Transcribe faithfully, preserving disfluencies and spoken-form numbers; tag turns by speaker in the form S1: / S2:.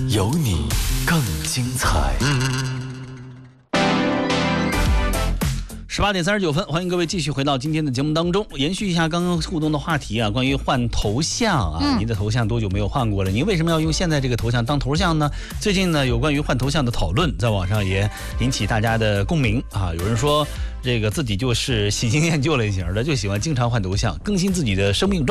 S1: 有你更精彩。十八点三十九分，欢迎各位继续回到今天的节目当中，延续一下刚刚互动的话题啊，关于换头像啊，嗯、您的头像多久没有换过了？您为什么要用现在这个头像当头像呢？最近呢，有关于换头像的讨论，在网上也引起大家的共鸣啊。有人说，这个自己就是喜新厌旧类型的，就喜欢经常换头像，更新自己的生命状态。